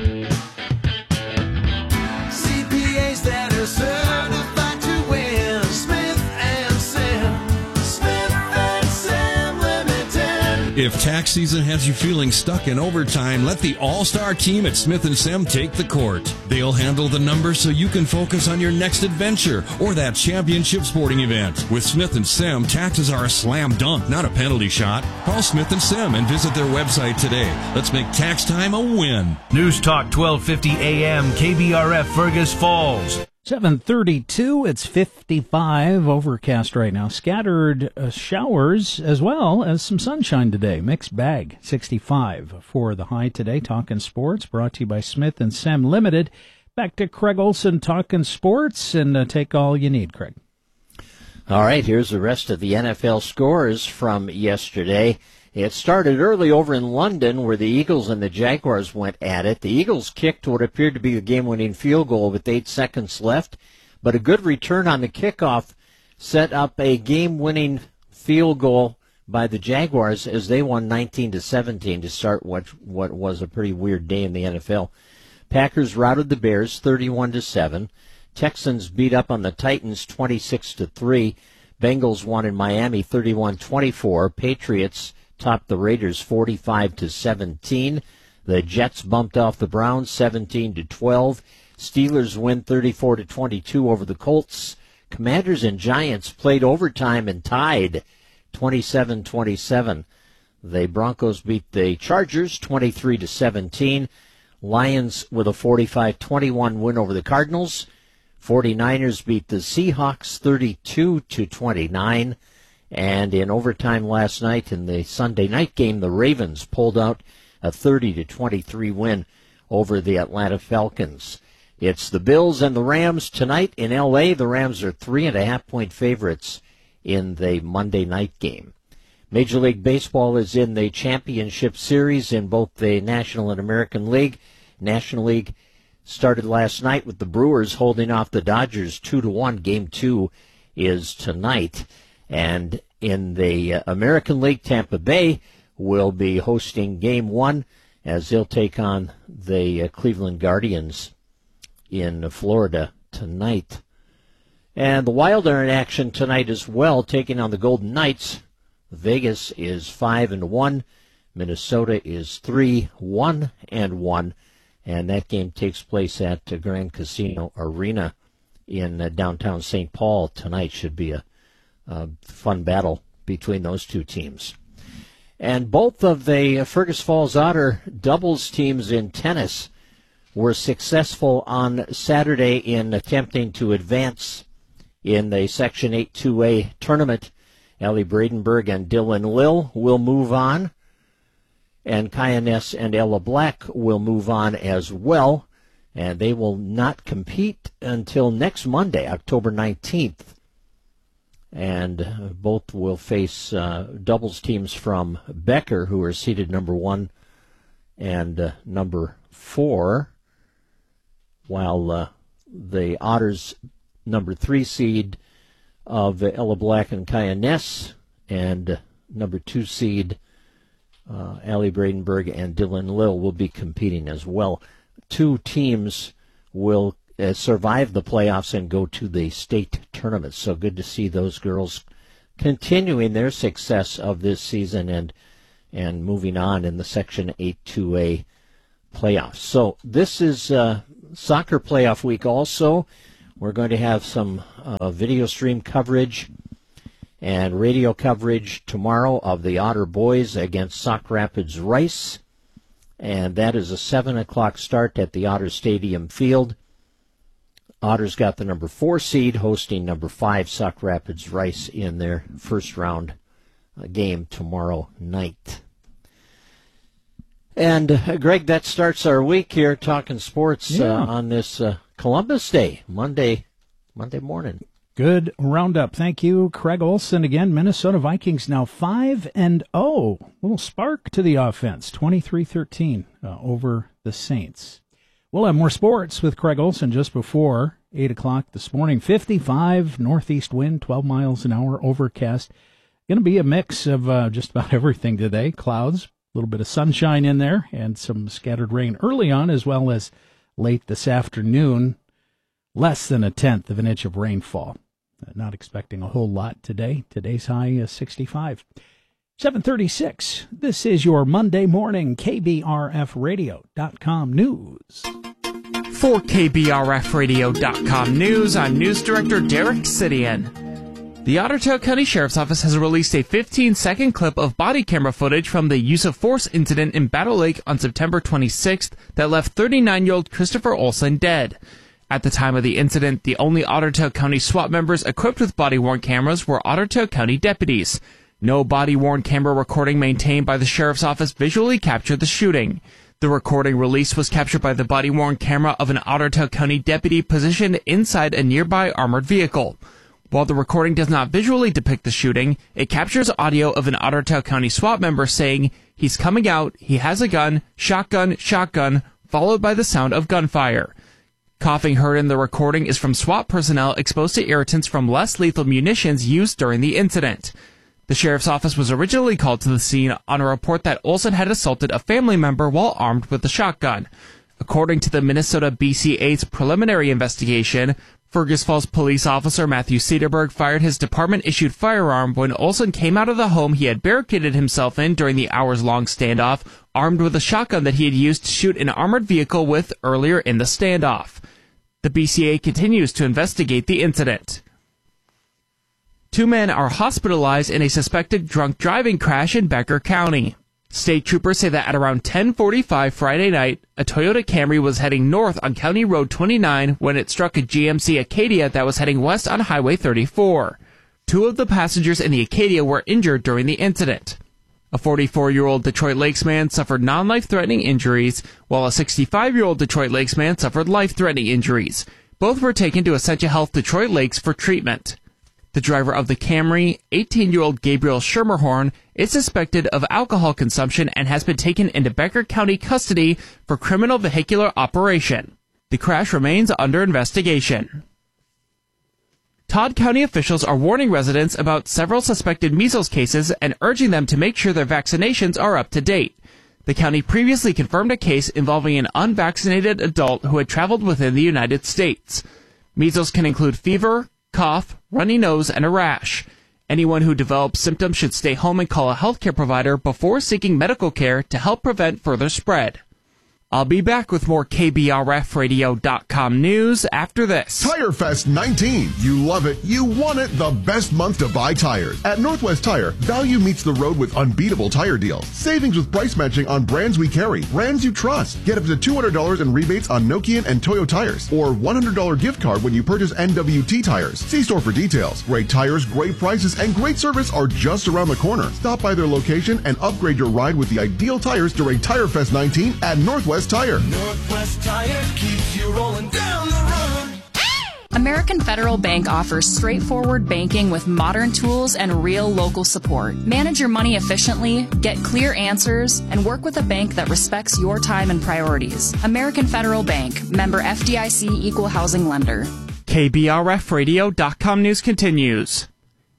CPAs that are certified to win. Smith and Sam. Smith and Sam Limited. If tax season has you feeling stuck in overtime, let the all-star team at Smith & Sam take the court. They'll handle the numbers so you can focus on your next adventure or that championship sporting event. With Smith & Sam, taxes are a slam dunk, not a penalty shot. Call Smith & Sam and visit their website today. Let's make tax time a win. News Talk 1250 AM, KBRF, Fergus Falls. 7:32, it's 55, overcast right now. Scattered showers as well as some sunshine today. Mixed bag, 65 for the high today. Talkin' Sports, brought to you by Smith & Sam Limited. Back to Craig Olson, Talkin' Sports, and take all you need, Craig. All right, here's the rest of the NFL scores from yesterday. It started early over in London where the Eagles and the Jaguars went at it. The Eagles kicked what appeared to be the game-winning field goal with 8 seconds left, but a good return on the kickoff set up a game-winning field goal by the Jaguars as they won 19-17 to start what was a pretty weird day in the NFL. Packers routed the Bears 31-7. Texans beat up on the Titans 26-3. Bengals won in Miami 31-24. Patriots topped the Raiders 45-17. The Jets bumped off the Browns 17-12. Steelers win 34-22 over the Colts. Commanders and Giants played overtime and tied 27-27. The Broncos beat the Chargers 23-17. Lions with a 45-21 win over the Cardinals. 49ers beat the Seahawks 32-29. And in overtime last night in the Sunday night game, the Ravens pulled out a 30-23 win over the Atlanta Falcons. It's the Bills and the Rams tonight in L.A. The Rams are 3.5-point favorites in the Monday night game. Major League Baseball is in the championship series in both the National and American League. National League started last night with the Brewers holding off the Dodgers 2-1. Game 2 is tonight. And in the American League, Tampa Bay will be hosting Game 1 as they'll take on the Cleveland Guardians in Florida tonight. And the Wild are in action tonight as well, taking on the Golden Knights. Vegas is 5-1. Minnesota is 3-1-1. And that game takes place at Grand Casino Arena in downtown St. Paul tonight. Should be a fun battle between those two teams. And both of the Fergus Falls Otter doubles teams in tennis were successful on Saturday in attempting to advance in the Section 8-2A tournament. Ellie Bradenberg and Dylan Lill will move on, and Kaya Ness and Ella Black will move on as well, and they will not compete until next Monday, October 19th. And both will face doubles teams from Becker, who are seeded number 1 and number 4, while the Otters number 3 seed of Ella Black and Kaya Ness and number 2 seed Allie Bradenberg and Dylan Lill will be competing as well. 2 teams will survive the playoffs and go to the state tournament. So good to see those girls continuing their success of this season and moving on in the Section 8-2A playoffs. So this is soccer playoff week also. We're going to have some video stream coverage and radio coverage tomorrow of the Otter boys against Sauk Rapids Rice. And that is a 7 o'clock start at the Otter Stadium Field. Otters got the number 4 seed hosting number 5 Sauk Rapids Rice in their first round game tomorrow night. And Greg, that starts our week here talking sports on this Columbus Day, Monday morning. Good roundup. Thank you, Craig Olson. Again, Minnesota Vikings now 5-0. Little spark to the offense, 23-13 over the Saints. We'll have more sports with Craig Olson just before 8 o'clock this morning. 55 northeast wind, 12 miles an hour, overcast. Going to be a mix of just about everything today. Clouds, a little bit of sunshine in there, and some scattered rain early on as well as late this afternoon. Less than 1/10 of an inch of rainfall. Not expecting a whole lot today. Today's high is 65. 7:36. This is your Monday morning KBRFradio.com news. For KBRFradio.com news, I'm News Director Derek Sidian. The Ottertail County Sheriff's Office has released a 15-second clip of body camera footage from the use of force incident in Battle Lake on September 26th that left 39-year-old Christopher Olson dead. At the time of the incident, the only Ottertail County SWAT members equipped with body-worn cameras were Ottertail County deputies. No body-worn camera recording maintained by the Sheriff's Office visually captured the shooting. The recording released was captured by the body-worn camera of an Ottertail County deputy positioned inside a nearby armored vehicle. While the recording does not visually depict the shooting, it captures audio of an Ottertail County SWAT member saying, "He's coming out, he has a gun, shotgun, shotgun," followed by the sound of gunfire. Coughing heard in the recording is from SWAT personnel exposed to irritants from less lethal munitions used during the incident. The Sheriff's Office was originally called to the scene on a report that Olson had assaulted a family member while armed with a shotgun. According to the Minnesota BCA's preliminary investigation, Fergus Falls police officer Matthew Cederberg fired his department-issued firearm when Olson came out of the home he had barricaded himself in during the hours-long standoff, armed with a shotgun that he had used to shoot an armored vehicle with earlier in the standoff. The BCA continues to investigate the incident. 2 men are hospitalized in a suspected drunk driving crash in Becker County. State troopers say that at around 10:45 Friday night, a Toyota Camry was heading north on County Road 29 when it struck a GMC Acadia that was heading west on Highway 34. 2 of the passengers in the Acadia were injured during the incident. A 44-year-old Detroit Lakes man suffered non-life-threatening injuries, while a 65-year-old Detroit Lakes man suffered life-threatening injuries. Both were taken to Essentia Health Detroit Lakes for treatment. The driver of the Camry, 18-year-old Gabriel Schermerhorn, is suspected of alcohol consumption and has been taken into Becker County custody for criminal vehicular operation. The crash remains under investigation. Todd County officials are warning residents about several suspected measles cases and urging them to make sure their vaccinations are up to date. The county previously confirmed a case involving an unvaccinated adult who had traveled within the United States. Measles can include fever, cough, runny nose, and a rash. Anyone who develops symptoms should stay home and call a healthcare provider before seeking medical care to help prevent further spread. I'll be back with more KBRFradio.com news after this. Tire Fest 19. You love it. You want it. The best month to buy tires. At Northwest Tire, value meets the road with unbeatable tire deals. Savings with price matching on brands we carry. Brands you trust. Get up to $200 in rebates on Nokian and Toyo tires. Or $100 gift card when you purchase NWT tires. See store for details. Great tires, great prices, and great service are just around the corner. Stop by their location and upgrade your ride with the ideal tires during Tire Fest 19 at Northwest Tire. Northwest Tire keeps you rolling down the road. American Federal Bank offers straightforward banking with modern tools and real local support. Manage your money efficiently, get clear answers, and work with a bank that respects your time and priorities. American Federal Bank, member FDIC, equal housing lender. KBRFradio.com news continues.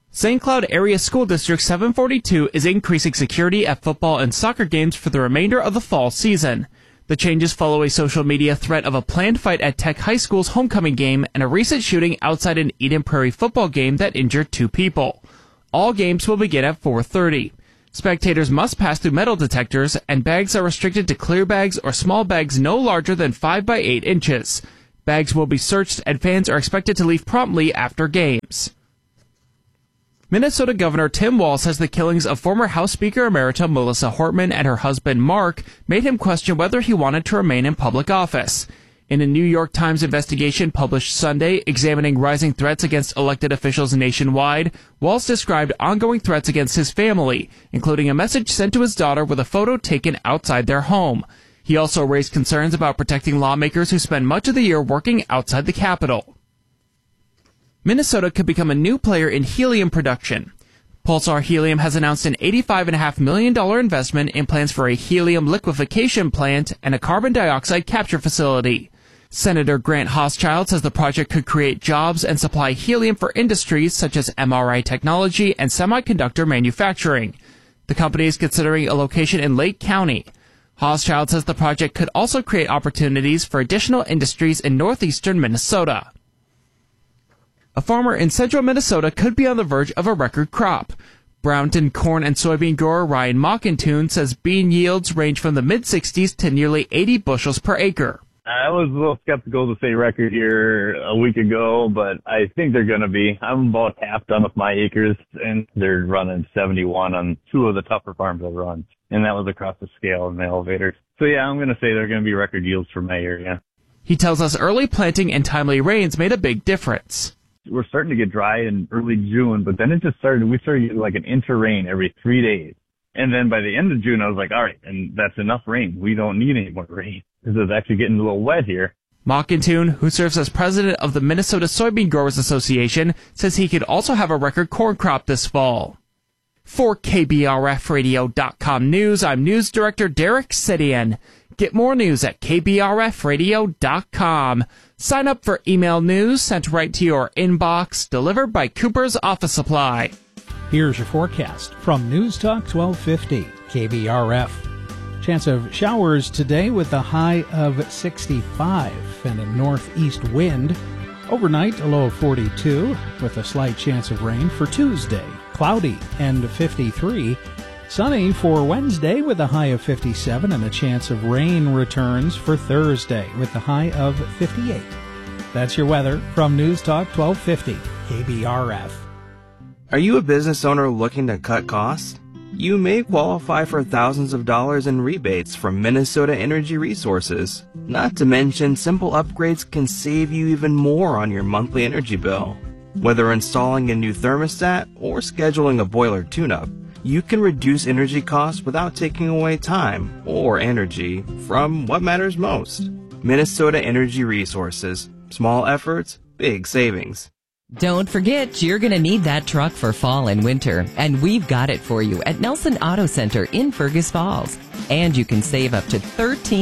St. Cloud Area School District 742 is increasing security at football and soccer games for the remainder of the fall season. The changes follow a social media threat of a planned fight at Tech High School's homecoming game and a recent shooting outside an Eden Prairie football game that injured 2 people. All games will begin at 4:30. Spectators must pass through metal detectors, and bags are restricted to clear bags or small bags no larger than 5 by 8 inches. Bags will be searched, and fans are expected to leave promptly after games. Minnesota Governor Tim Walz says the killings of former House Speaker Emerita Melissa Hortman and her husband Mark made him question whether he wanted to remain in public office. In a New York Times investigation published Sunday examining rising threats against elected officials nationwide, Walz described ongoing threats against his family, including a message sent to his daughter with a photo taken outside their home. He also raised concerns about protecting lawmakers who spend much of the year working outside the Capitol. Minnesota could become a new player in helium production. Pulsar Helium has announced an $85.5 million investment in plans for a helium liquefaction plant and a carbon dioxide capture facility. Senator Grant Hochschild says the project could create jobs and supply helium for industries such as MRI technology and semiconductor manufacturing. The company is considering a location in Lake County. Hochschild says the project could also create opportunities for additional industries in northeastern Minnesota. A farmer in central Minnesota could be on the verge of a record crop. Brownton corn and soybean grower Ryan Mockentune says bean yields range from the mid-60s to nearly 80 bushels per acre. I was a little skeptical to say record here a week ago, but I think they're going to be. I'm about half done with my acres, and they're running 71 on 2 of the tougher farms I've run, and that was across the scale in the elevators. So yeah, I'm going to say they're going to be record yields for my area. He tells us early planting and timely rains made a big difference. We're starting to get dry in early June, but then we started getting like an inch of rain every 3 days. And then by the end of June, I was like, all right, and that's enough rain. We don't need any more rain because it's actually getting a little wet here. Mockentune, who serves as president of the Minnesota Soybean Growers Association, says he could also have a record corn crop this fall. For KBRFradio.com News, I'm News Director Derek Sidian. Get more news at KBRFradio.com. Sign up for email news sent right to your inbox, delivered by Cooper's Office Supply. Here's your forecast from News Talk 1250 KBRF. Chance of showers today with a high of 65 and a northeast wind. Overnight, a low of 42 with a slight chance of rain for Tuesday. Cloudy and 53. Sunny for Wednesday with a high of 57 and a chance of rain returns for Thursday with a high of 58. That's your weather from News Talk 1250 KBRF. Are you a business owner looking to cut costs? You may qualify for thousands of dollars in rebates from Minnesota Energy Resources. Not to mention, simple upgrades can save you even more on your monthly energy bill. Whether installing a new thermostat or scheduling a boiler tune-up, you can reduce energy costs without taking away time or energy from what matters most. Minnesota Energy Resources. Small efforts, big savings. Don't forget, you're going to need that truck for fall and winter, and we've got it for you at Nelson Auto Center in Fergus Falls. And you can save up to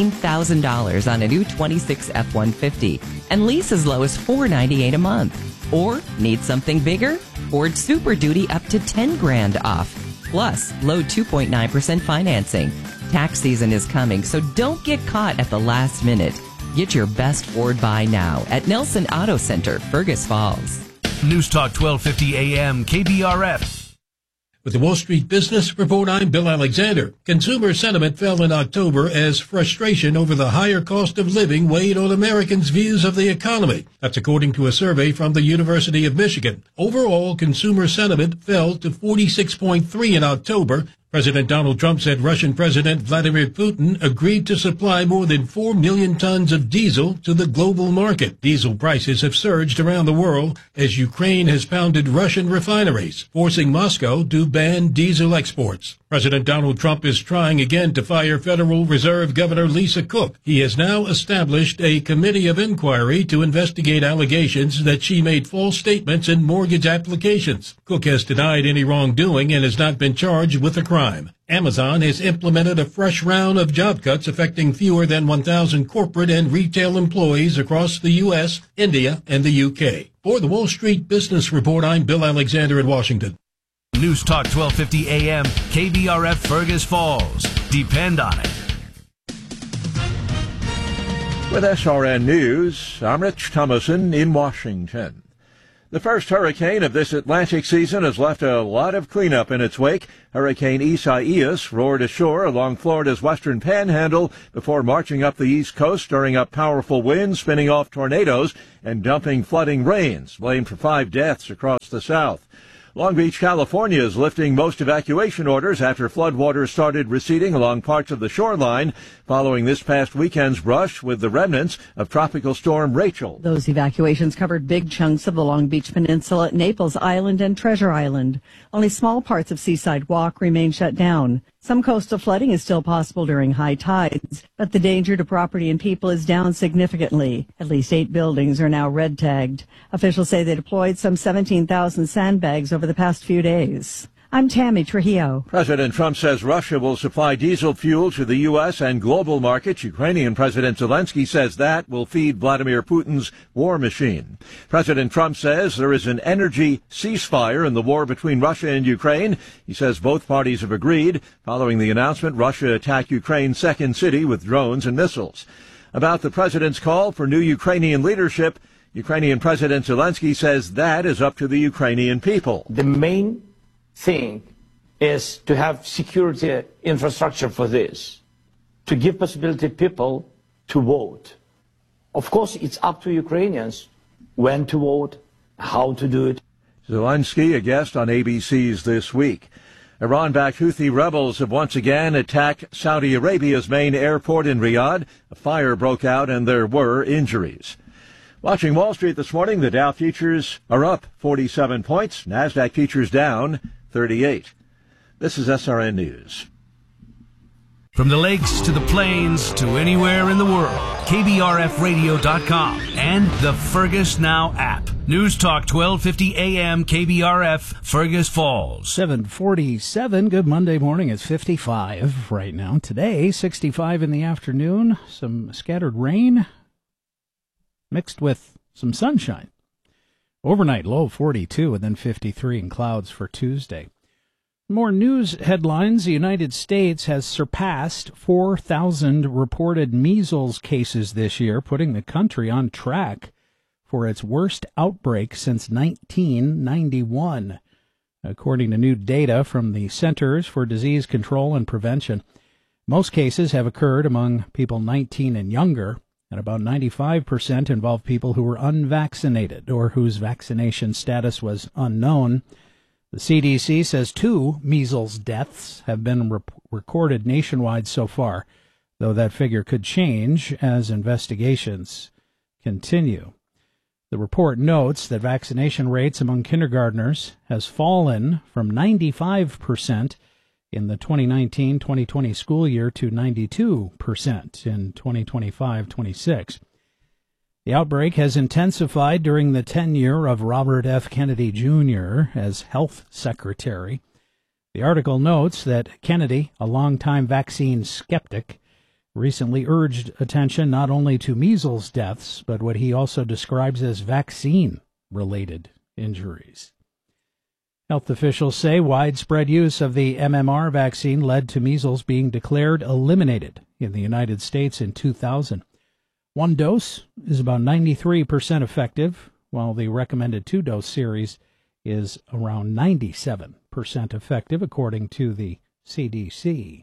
$13,000 on a new 26 F-150 and lease as low as $498 a month. Or need something bigger? Ford Super Duty up to $10,000 off. Plus, low 2.9% financing. Tax season is coming, so don't get caught at the last minute. Get your best Ford buy now at Nelson Auto Center, Fergus Falls. News Talk 1250 AM KBRF. With the Wall Street Business Report, I'm Bill Alexander. Consumer sentiment fell in October as frustration over the higher cost of living weighed on Americans' views of the economy. That's according to a survey from the University of Michigan. Overall, consumer sentiment fell to 46.3 in October. President Donald Trump said Russian President Vladimir Putin agreed to supply more than 4 million tons of diesel to the global market. Diesel prices have surged around the world as Ukraine has pounded Russian refineries, forcing Moscow to ban diesel exports. President Donald Trump is trying again to fire Federal Reserve Governor Lisa Cook. He has now established a committee of inquiry to investigate allegations that she made false statements in mortgage applications. Cook has denied any wrongdoing and has not been charged with a crime. Amazon has implemented a fresh round of job cuts affecting fewer than 1,000 corporate and retail employees across the U.S., India, and the U.K. For the Wall Street Business Report, I'm Bill Alexander in Washington. News Talk 1250 AM, KBRF Fergus Falls. Depend on it. With SRN News, I'm Rich Thomason in Washington. The first hurricane of this Atlantic season has left a lot of cleanup in its wake. Hurricane Isaias roared ashore along Florida's western panhandle before marching up the east coast, stirring up powerful winds, spinning off tornadoes, and dumping flooding rains, blamed for 5 deaths across the south. Long Beach, California is lifting most evacuation orders after floodwaters started receding along parts of the shoreline following this past weekend's brush with the remnants of Tropical Storm Rachel. Those evacuations covered big chunks of the Long Beach Peninsula, Naples Island, and Treasure Island. Only small parts of Seaside Walk remain shut down. Some coastal flooding is still possible during high tides, but the danger to property and people is down significantly. At least 8 buildings are now red tagged. Officials say they deployed some 17,000 sandbags over the past few days. I'm Tammy Trujillo. President Trump says Russia will supply diesel fuel to the U.S. and global markets. Ukrainian President Zelensky says that will feed Vladimir Putin's war machine. President Trump says there is an energy ceasefire in the war between Russia and Ukraine. He says both parties have agreed. Following the announcement, Russia attacked Ukraine's second city with drones and missiles. About the president's call for new Ukrainian leadership, Ukrainian President Zelensky says that is up to the Ukrainian people. The main thing is to have security infrastructure for this, to give possibility people to vote. Of course, it's up to Ukrainians when to vote, how to do it. Zelensky, a guest on ABC's This Week. Iran-backed Houthi rebels have once again attacked Saudi Arabia's main airport in Riyadh. A fire broke out and there were injuries. Watching Wall Street this morning, the Dow futures are up 47 points. NASDAQ futures down 38. This is SRN News. From the lakes to the plains to anywhere in the world, KBRFradio.com and the Fergus Now app. News Talk 1250 AM KBRF Fergus Falls. 7:47. Good Monday morning. It's 55 right now. Today, 65 in the afternoon. Some scattered rain mixed with some sunshine. Overnight low 42 and then 53 in clouds for Tuesday. More news headlines. The United States has surpassed 4,000 reported measles cases this year, putting the country on track for its worst outbreak since 1991. According to new data from the Centers for Disease Control and Prevention, most cases have occurred among people 19 and younger, and about 95% involve people who were unvaccinated or whose vaccination status was unknown. The CDC says 2 measles deaths have been recorded nationwide so far, though that figure could change as investigations continue. The report notes that vaccination rates among kindergartners has fallen from 95% in the 2019-2020 school year to 92% in 2025-26. The outbreak has intensified during the tenure of Robert F. Kennedy Jr. as health secretary. The article notes that Kennedy, a longtime vaccine skeptic, recently urged attention not only to measles deaths, but what he also describes as vaccine-related injuries. Health officials say widespread use of the MMR vaccine led to measles being declared eliminated in the United States in 2000. 1 dose is about 93% effective, while the recommended 2-dose series is around 97% effective, according to the CDC.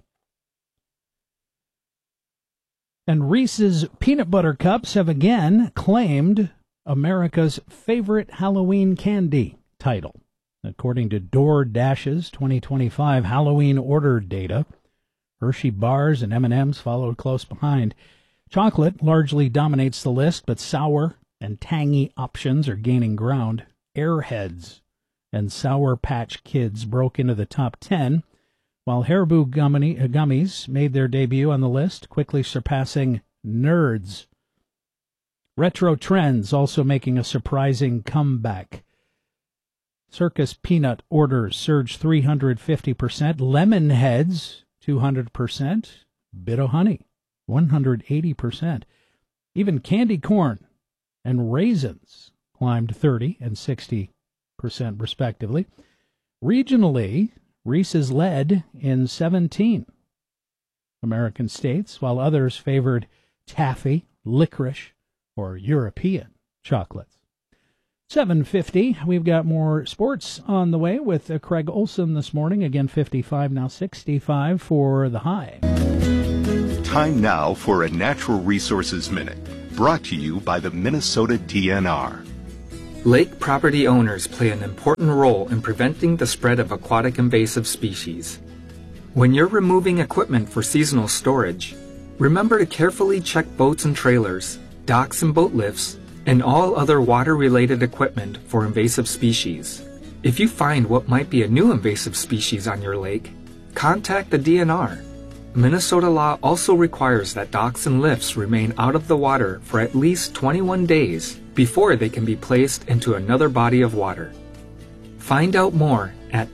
And Reese's Peanut Butter Cups have again claimed America's favorite Halloween candy title. According to DoorDash's 2025 Halloween order data, Hershey bars and M&M's followed close behind. Chocolate largely dominates the list, but sour and tangy options are gaining ground. Airheads and Sour Patch Kids broke into the top 10, while Haribo gummies made their debut on the list, quickly surpassing Nerds. Retro trends also making a surprising comeback. Circus peanut orders surged 350%. Lemon heads, 200%. Bit of honey, 180%. Even candy corn and raisins climbed 30 and 60% respectively. Regionally, Reese's led in 17 American states, while others favored taffy, licorice, or European chocolates. 7:50, we've got more sports on the way with Craig Olson this morning. Again, 55, now 65 for the high. Time now for a Natural Resources Minute, brought to you by the Minnesota DNR. Lake property owners play an important role in preventing the spread of aquatic invasive species. When you're removing equipment for seasonal storage, remember to carefully check boats and trailers, docks and boat lifts, and all other water-related equipment for invasive species. If you find what might be a new invasive species on your lake, contact the DNR. Minnesota law also requires that docks and lifts remain out of the water for at least 21 days before they can be placed into another body of water. Find out more at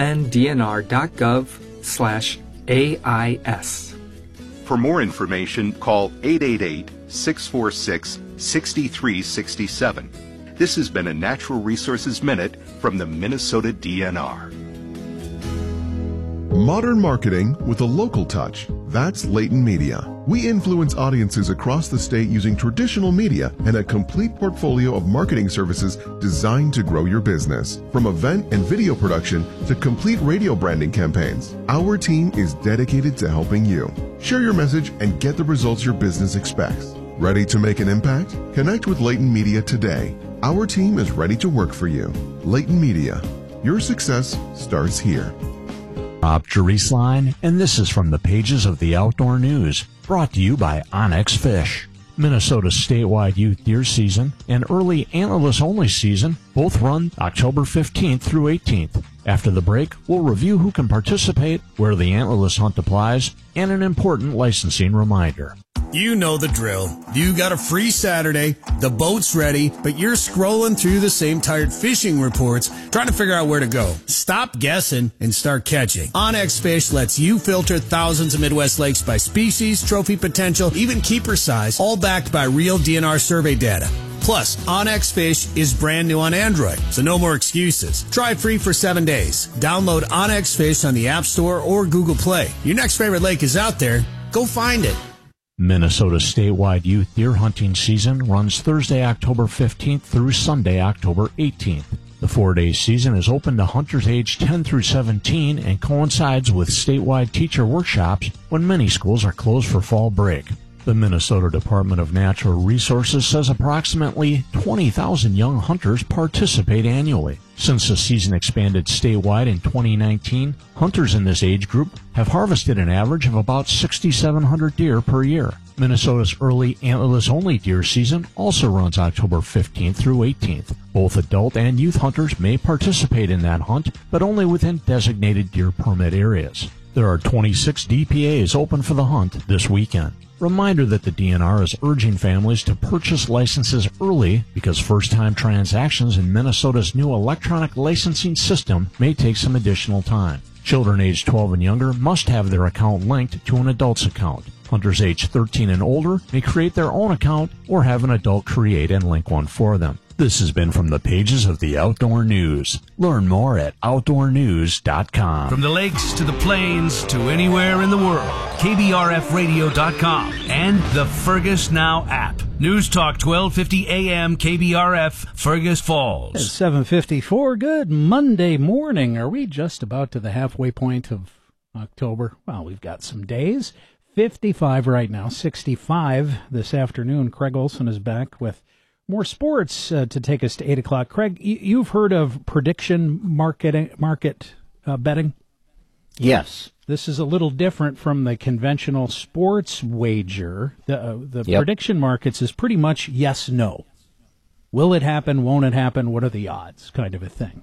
mndnr.gov/AIS. For more information, call 888-646-6367. This has been a Natural Resources Minute from the Minnesota DNR. Modern marketing with a local touch. That's Leighton Media. We influence audiences across the state using traditional media and a complete portfolio of marketing services designed to grow your business. From event and video production to complete radio branding campaigns, our team is dedicated to helping you. Share your message and get the results your business expects. Ready to make an impact? Connect with Leighton Media today. Our team is ready to work for you. Leighton Media. Your success starts here. Rob Jerisline, and this is from the pages of the Outdoor News, brought to you by Onyx Fish. Minnesota's statewide youth deer season and early antlerless-only season both run October 15th through 18th. After the break, we'll review who can participate, where the antlerless hunt applies, and an important licensing reminder. You know the drill. You got a free Saturday, the boat's ready, but you're scrolling through the same tired fishing reports trying to figure out where to go. Stop guessing and start catching. Onyx Fish lets you filter thousands of Midwest lakes by species, trophy potential, even keeper size, all backed by real DNR survey data. Plus, Onyx Fish is brand new on Android, so no more excuses. Try it free for 7 days. Download Onyx Fish on the App Store or Google Play. Your next favorite lake is out there. Go find it. Minnesota's statewide youth deer hunting season runs Thursday, October 15th through Sunday, October 18th. The 4-day season is open to hunters aged 10 through 17 and coincides with statewide teacher workshops when many schools are closed for fall break. The Minnesota Department of Natural Resources says approximately 20,000 young hunters participate annually. Since the season expanded statewide in 2019, hunters in this age group have harvested an average of about 6,700 deer per year. Minnesota's early antlerless-only deer season also runs October 15th through 18th. Both adult and youth hunters may participate in that hunt, but only within designated deer permit areas. There are 26 DPAs open for the hunt this weekend. Reminder that the DNR is urging families to purchase licenses early because first-time transactions in Minnesota's new electronic licensing system may take some additional time. Children aged 12 and younger must have their account linked to an adult's account. Hunters aged 13 and older may create their own account or have an adult create and link one for them. This has been from the pages of the Outdoor News. Learn more at OutdoorNews.com. From the lakes to the plains to anywhere in the world, KBRFradio.com and the Fergus Now app. News Talk 1250 AM KBRF, Fergus Falls. It's 7:54. Good Monday morning. Are we just about to the halfway point of October? Well, we've got some days. 55 right now, 65 this afternoon. Craig Olson is back with more sports to take us to 8 o'clock. Craig, you've heard of prediction market betting? Yes. This is a little different from the conventional sports wager. The prediction markets is pretty much yes, no. Will it happen? Won't it happen? What are the odds? Kind of a thing.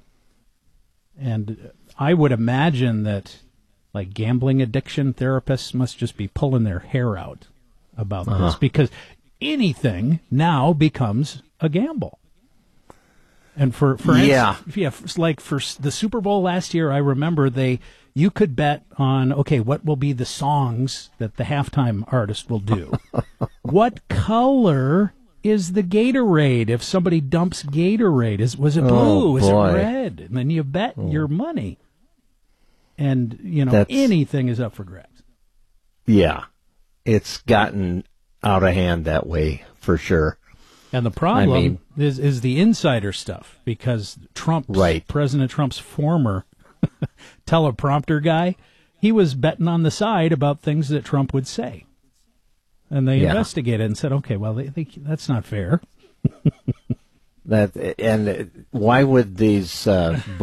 And I would imagine that like gambling addiction therapists must just be pulling their hair out about this because anything now becomes a gamble. And for instance, like for the Super Bowl last year, I remember you could bet on, okay, what will be the songs that the halftime artist will do? What color is the Gatorade? If somebody dumps Gatorade, was it blue? Is it red? And then you bet your money. And, anything is up for grabs. Yeah. It's gotten out of hand that way, for sure. And the problem is the insider stuff, because President Trump's former teleprompter guy, he was betting on the side about things that Trump would say. And they investigated and said, okay, well, that's not fair. And why would these